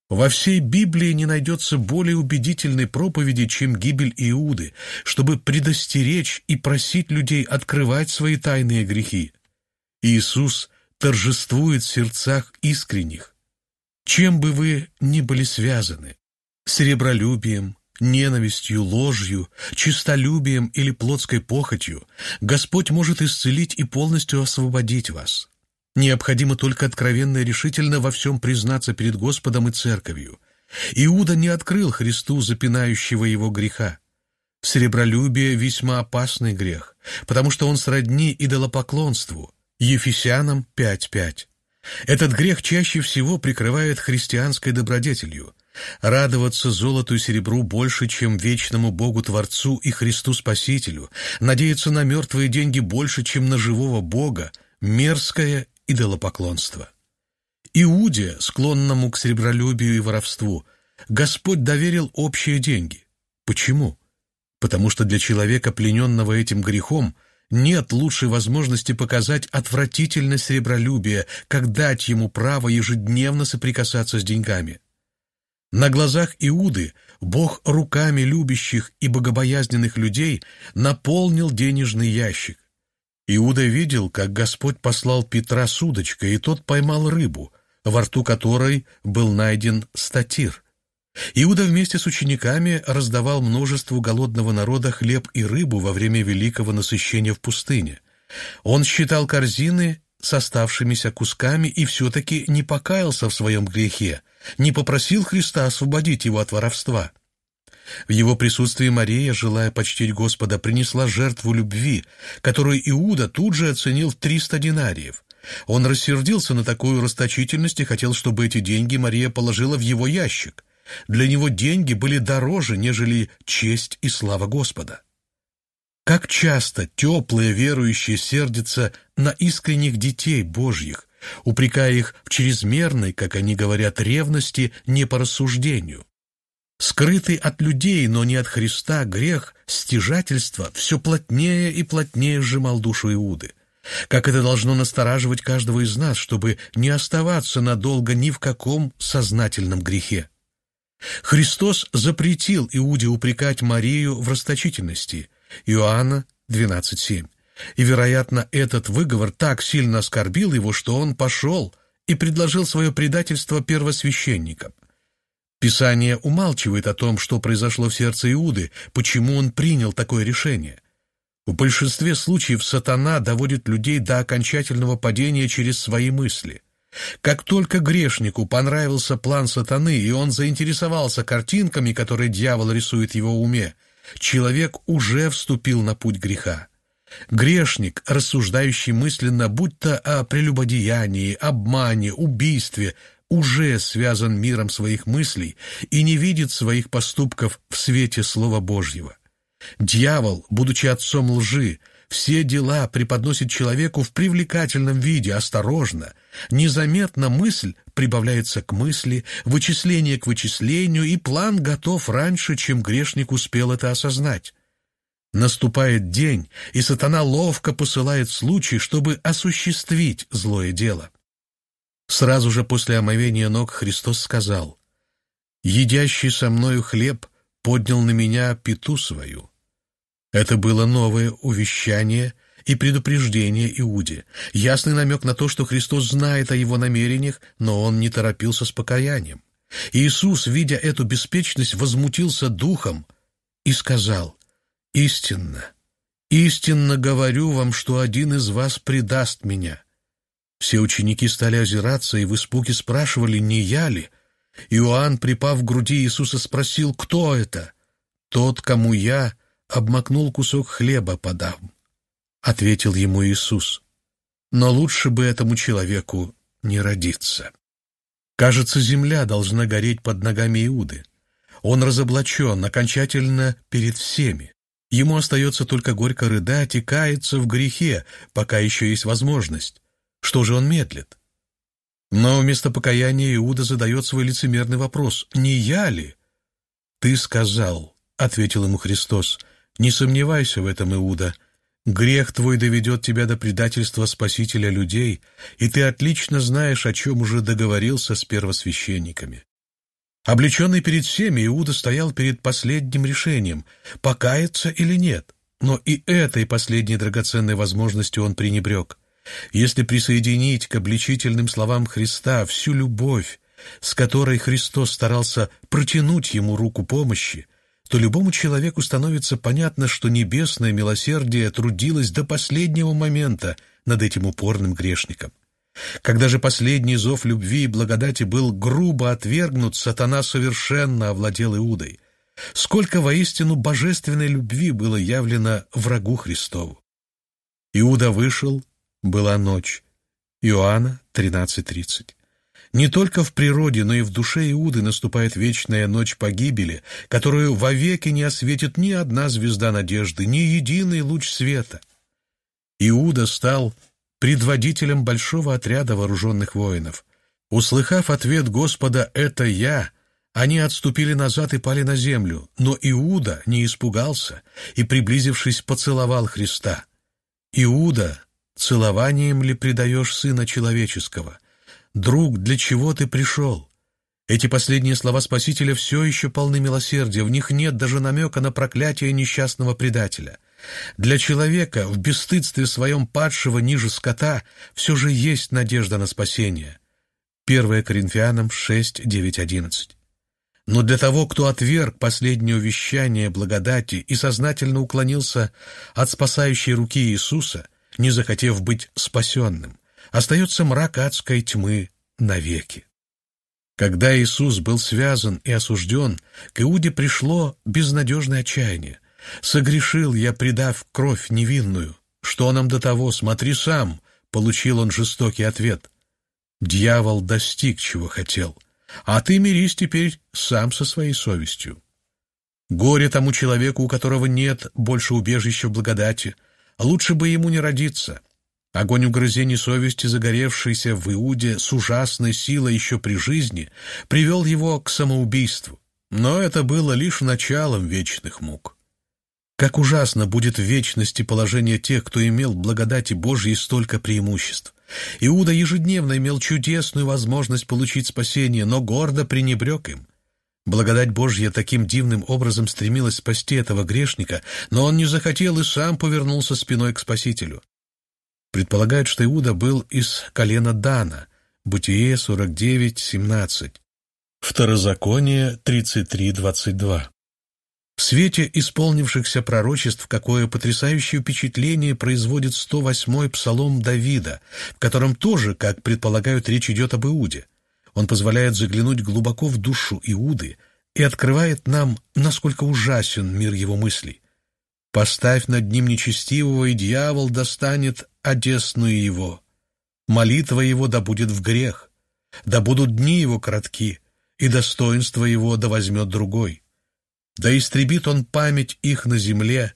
Во всей Библии не найдется более убедительной проповеди, чем гибель Иуды, чтобы предостеречь и просить людей открывать свои тайные грехи. Иисус торжествует в сердцах искренних. Чем бы вы ни были связаны, сребролюбием, ненавистью, ложью, честолюбием или плотской похотью, Господь может исцелить и полностью освободить вас. Необходимо только откровенно и решительно во всем признаться перед Господом и Церковью. Иуда не открыл Христу запинающего его греха. Сребролюбие – весьма опасный грех, потому что он сродни идолопоклонству. Ефесянам 5:5. Этот грех чаще всего прикрывает христианской добродетелью. Радоваться золоту и серебру больше, чем вечному Богу-Творцу и Христу Спасителю, надеяться на мертвые деньги больше, чем на живого Бога – мерзкое идолопоклонство. Иуде, склонному к сребролюбию и воровству, Господь доверил общие деньги. Почему? Потому что для человека, плененного этим грехом, нет лучшей возможности показать отвратительность сребролюбия, как дать ему право ежедневно соприкасаться с деньгами. На глазах Иуды Бог руками любящих и богобоязненных людей наполнил денежный ящик. Иуда видел, как Господь послал Петра с удочкой, и тот поймал рыбу, во рту которой был найден статир. Иуда вместе с учениками раздавал множеству голодного народа хлеб и рыбу во время великого насыщения в пустыне. Он считал корзины с оставшимися кусками и все-таки не покаялся в своем грехе, не попросил Христа освободить его от воровства. В его присутствии Мария, желая почтить Господа, принесла жертву любви, которую Иуда тут же оценил в 300 динариев. Он рассердился на такую расточительность и хотел, чтобы эти деньги Мария положила в его ящик. Для него деньги были дороже, нежели честь и слава Господа. Как часто теплые верующие сердятся на искренних детей Божьих, упрекая их в чрезмерной, как они говорят, ревности не по рассуждению. Скрытый от людей, но не от Христа, грех стяжательства все плотнее и плотнее сжимал душу Иуды. Как это должно настораживать каждого из нас, чтобы не оставаться надолго ни в каком сознательном грехе. Христос запретил Иуде упрекать Марию в расточительности. Иоанна 12:7. И, вероятно, этот выговор так сильно оскорбил его, что он пошел и предложил свое предательство первосвященникам. Писание умалчивает о том, что произошло в сердце Иуды, почему он принял такое решение. В большинстве случаев сатана доводит людей до окончательного падения через свои мысли. Как только грешнику понравился план сатаны, и он заинтересовался картинками, которые дьявол рисует в его уме, человек уже вступил на путь греха. Грешник, рассуждающий мысленно, будто о прелюбодеянии, обмане, убийстве, уже связан миром своих мыслей и не видит своих поступков в свете Слова Божьего. Дьявол, будучи отцом лжи, все дела преподносит человеку в привлекательном виде, осторожно. Незаметно мысль прибавляется к мысли, вычисление к вычислению, и план готов раньше, чем грешник успел это осознать. Наступает день, и сатана ловко посылает случай, чтобы осуществить злое дело. Сразу же после омовения ног Христос сказал: «Едящий со мною хлеб поднял на меня пяту свою». Это было новое увещание и предупреждение Иуде, ясный намек на то, что Христос знает о его намерениях, но он не торопился с покаянием. Иисус, видя эту беспечность, возмутился духом и сказал: «Истинно, истинно говорю вам, что один из вас предаст меня». Все ученики стали озираться и в испуге спрашивали, не я ли? Иоанн, припав к груди Иисуса, спросил: «Кто это?» «Тот, кому я обмакнул кусок хлеба подам», — ответил ему Иисус. «Но лучше бы этому человеку не родиться». Кажется, земля должна гореть под ногами Иуды. Он разоблачен окончательно перед всеми. Ему остается только горько рыдать и каяться в грехе, пока еще есть возможность. Что же он медлит? Но вместо покаяния Иуда задает свой лицемерный вопрос: «Не я ли?» «Ты сказал», — ответил ему Христос, — «не сомневайся в этом, Иуда. Грех твой доведет тебя до предательства Спасителя людей, и ты отлично знаешь, о чем уже договорился с первосвященниками». Облеченный перед всеми, Иуда стоял перед последним решением, покаяться или нет. Но и этой последней драгоценной возможностью он пренебрег. Если присоединить к обличительным словам Христа всю любовь, с которой Христос старался протянуть ему руку помощи, то любому человеку становится понятно, что небесное милосердие трудилось до последнего момента над этим упорным грешником. Когда же последний зов любви и благодати был грубо отвергнут, сатана совершенно овладел Иудой. Сколько воистину божественной любви было явлено врагу Христову. Иуда вышел, была ночь. Иоанна 13:30. Не только в природе, но и в душе Иуды наступает вечная ночь погибели, которую вовеки не осветит ни одна звезда надежды, ни единый луч света. Иуда стал предводителем большого отряда вооруженных воинов. Услыхав ответ Господа «это я», они отступили назад и пали на землю, но Иуда не испугался и, приблизившись, поцеловал Христа. «Иуда, целованием ли предаешь Сына Человеческого? Друг, для чего ты пришел?» Эти последние слова Спасителя все еще полны милосердия, в них нет даже намека на проклятие несчастного предателя. Для человека, в бесстыдстве своем падшего ниже скота, все же есть надежда на спасение. 1 Коринфянам 6, 9, 11. Но для того, кто отверг последнее увещание благодати и сознательно уклонился от спасающей руки Иисуса, не захотев быть спасенным, остается мрак адской тьмы навеки. Когда Иисус был связан и осужден, к Иуде пришло безнадежное отчаяние. «Согрешил я, предав кровь невинную. Что нам до того? Смотри сам!» — получил он жестокий ответ. Дьявол достиг, чего хотел. А ты мирись теперь сам со своей совестью. Горе тому человеку, у которого нет больше убежища в благодати. Лучше бы ему не родиться. Огонь угрызений совести, загоревшийся в Иуде с ужасной силой еще при жизни, привел его к самоубийству. Но это было лишь началом вечных мук. Как ужасно будет в вечности положение тех, кто имел в благодати Божьей столько преимуществ. Иуда ежедневно имел чудесную возможность получить спасение, но гордо пренебрег им. Благодать Божья таким дивным образом стремилась спасти этого грешника, но он не захотел и сам повернулся спиной к Спасителю. Предполагают, что Иуда был из колена Дана. Бытие 49:17. Второзаконие 33:22. В свете исполнившихся пророчеств какое потрясающее впечатление производит 108-й псалом Давида, в котором тоже, как предполагают, речь идет об Иуде. Он позволяет заглянуть глубоко в душу Иуды и открывает нам, насколько ужасен мир его мыслей. «Поставь над ним нечестивого, и дьявол достанет одесную его. Молитва его да будет в грех, да будут дни его коротки, и достоинство его да возьмет другой. Да истребит он память их на земле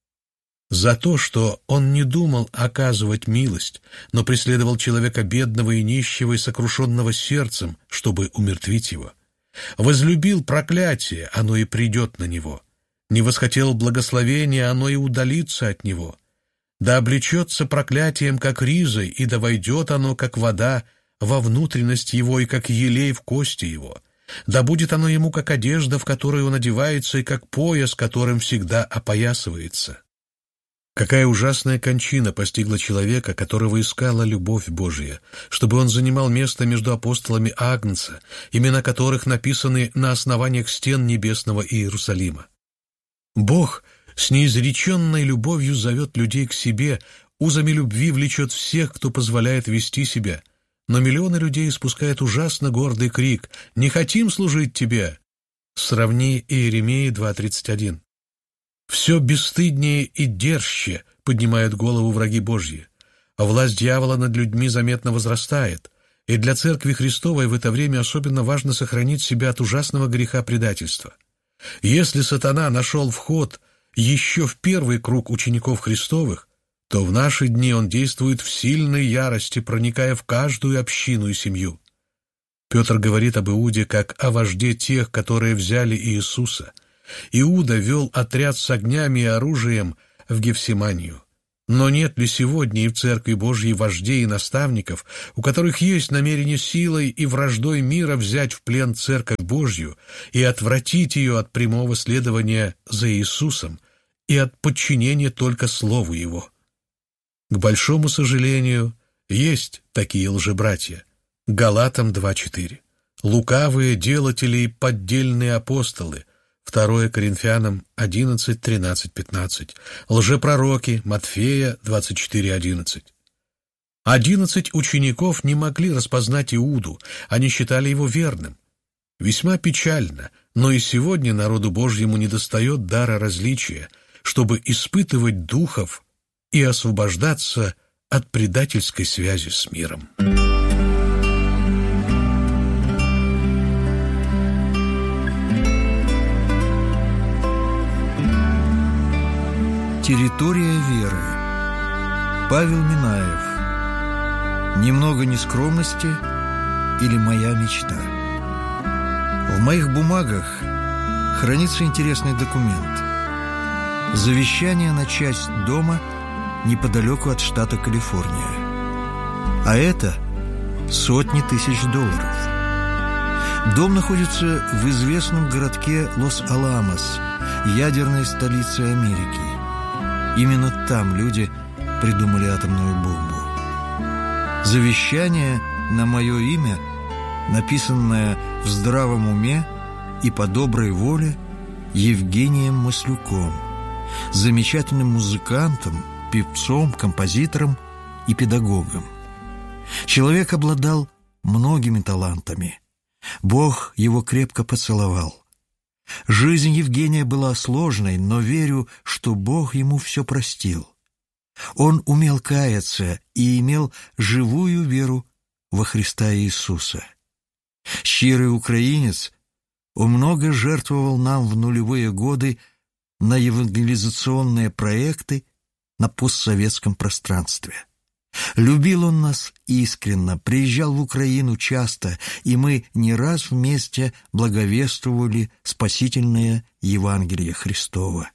за то, что он не думал оказывать милость, но преследовал человека бедного и нищего и сокрушенного сердцем, чтобы умертвить его. Возлюбил проклятие, оно и придет на него. Не восхотел благословения, оно и удалится от него. Да облечется проклятием, как ризой, и да войдет оно, как вода, во внутренность его и как елей в кости его. Да будет оно ему, как одежда, в которой он одевается, и как пояс, которым всегда опоясывается». Какая ужасная кончина постигла человека, которого искала любовь Божия, чтобы он занимал место между апостолами Агнца, имена которых написаны на основаниях стен небесного Иерусалима. Бог с неизреченной любовью зовет людей к себе, узами любви влечет всех, кто позволяет вести себя. Но миллионы людей испускают ужасно гордый крик «Не хотим служить тебе!» Сравни Иеремии 2:31. Все бесстыднее и дерзче поднимают голову враги Божьи. А власть дьявола над людьми заметно возрастает, и для Церкви Христовой в это время особенно важно сохранить себя от ужасного греха предательства. Если сатана нашел вход еще в первый круг учеников Христовых, то в наши дни он действует в сильной ярости, проникая в каждую общину и семью. Петр говорит об Иуде как о вожде тех, которые взяли Иисуса. Иуда вел отряд с огнями и оружием в Гефсиманию. Но нет ли сегодня и в Церкви Божьей вождей и наставников, у которых есть намерение силой и враждой мира взять в плен Церковь Божью и отвратить ее от прямого следования за Иисусом и от подчинения только Слову Его? К большому сожалению, есть такие лжебратья. Галатам 2:4. Лукавые делатели и поддельные апостолы. 2 Коринфянам 11, 13, 15. Лжепророки. Матфея 24:11. 11 учеников не могли распознать Иуду, они считали его верным. Весьма печально, но и сегодня народу Божьему недостает дара различия, чтобы испытывать духов и освобождаться от предательской связи с миром. Территория веры. Павел Минаев. Немного нескромности или моя мечта. В моих бумагах хранится интересный документ. Завещание на часть дома неподалеку от штата Калифорния. А это сотни тысяч долларов. Дом находится в известном городке Лос-Аламос, ядерной столице Америки. Именно там люди придумали атомную бомбу. Завещание на мое имя, написанное в здравом уме и по доброй воле Евгением Маслюком, замечательным музыкантом, певцом, композитором и педагогом. Человек обладал многими талантами. Бог его крепко поцеловал. Жизнь Евгения была сложной, но верю, что Бог ему все простил. Он умел каяться и имел живую веру во Христа Иисуса. Щирый украинец, он много жертвовал нам в нулевые годы на евангелизационные проекты на постсоветском пространстве. Любил он нас искренно, приезжал в Украину часто, и мы не раз вместе благовествовали спасительное Евангелие Христово.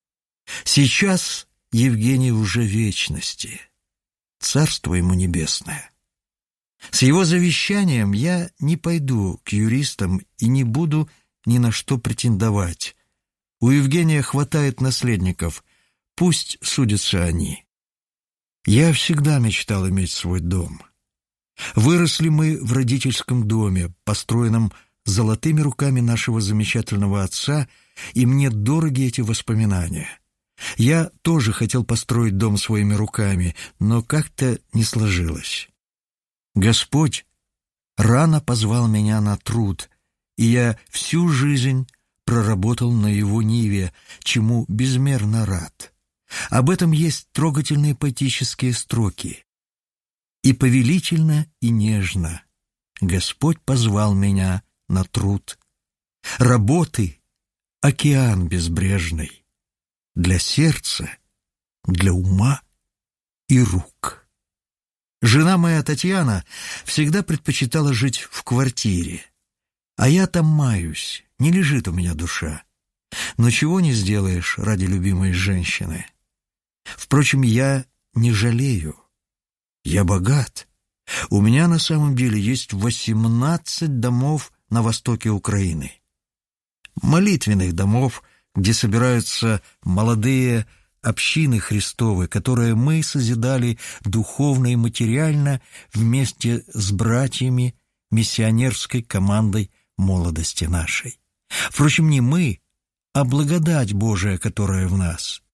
Сейчас Евгений уже в вечности, царство ему небесное. С его завещанием я не пойду к юристам и не буду ни на что претендовать. У Евгения хватает наследников, пусть судятся они. Я всегда мечтал иметь свой дом. Выросли мы в родительском доме, построенном золотыми руками нашего замечательного отца, и мне дороги эти воспоминания. Я тоже хотел построить дом своими руками, но как-то не сложилось. Господь рано позвал меня на труд, и я всю жизнь проработал на его ниве, чему безмерно рад. Об этом есть трогательные поэтические строки. «И повелительно, и нежно Господь позвал меня на труд. Работы — океан безбрежный, для сердца, для ума и рук». Жена моя Татьяна всегда предпочитала жить в квартире, а я там маюсь, не лежит у меня душа. Но чего не сделаешь ради любимой женщины. Впрочем, я не жалею. Я богат. У меня на самом деле есть 18 домов на востоке Украины. Молитвенных домов, где собираются молодые общины Христовы, которые мы созидали духовно и материально вместе с братьями миссионерской командой молодости нашей. Впрочем, не мы, а благодать Божия, которая в нас.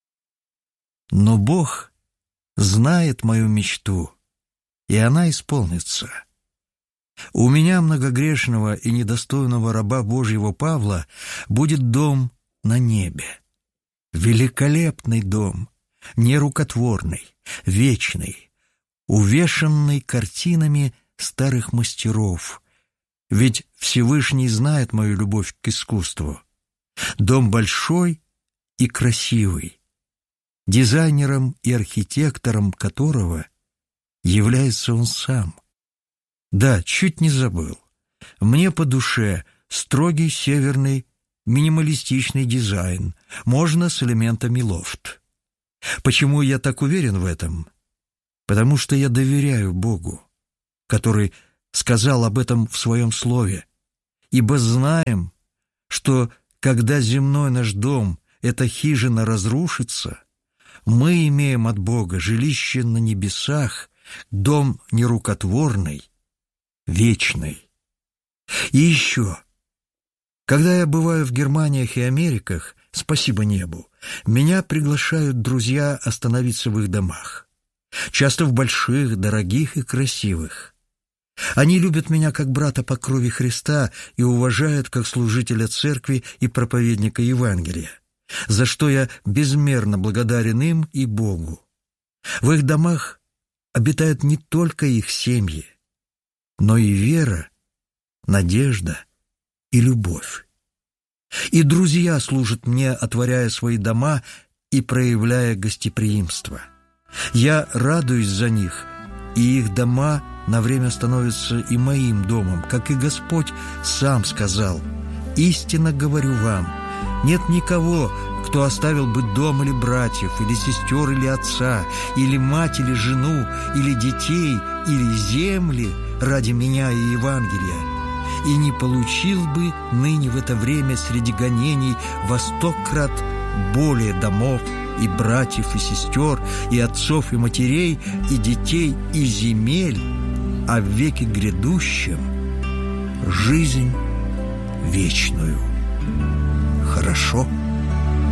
Но Бог знает мою мечту, и она исполнится. У меня, многогрешного и недостойного раба Божьего Павла, будет дом на небе. Великолепный дом, нерукотворный, вечный, увешанный картинами старых мастеров. Ведь Всевышний знает мою любовь к искусству. Дом большой и красивый, дизайнером и архитектором которого является он сам. Да, чуть не забыл. Мне по душе строгий северный минималистичный дизайн, можно с элементами лофт. Почему я так уверен в этом? Потому что я доверяю Богу, который сказал об этом в Своем Слове. Ибо знаем, что когда земной наш дом, эта хижина, разрушится, мы имеем от Бога жилище на небесах, дом нерукотворный, вечный. И еще, когда я бываю в Германиях и Америках, спасибо небу, меня приглашают друзья остановиться в их домах. Часто в больших, дорогих и красивых. Они любят меня как брата по крови Христа и уважают как служителя церкви и проповедника Евангелия, за что я безмерно благодарен им и Богу. В их домах обитают не только их семьи, но и вера, надежда и любовь. И друзья служат мне, отворяя свои дома и проявляя гостеприимство. Я радуюсь за них, и их дома на время становятся и моим домом, как и Господь сам сказал: «Истинно говорю вам, нет никого, кто оставил бы дом или братьев, или сестер, или отца, или мать, или жену, или детей, или земли ради меня и Евангелия, и не получил бы ныне в это время среди гонений во 100 крат более домов, и братьев, и сестер, и отцов, и матерей, и детей, и земель, а в веке грядущем жизнь вечную». Хорошо?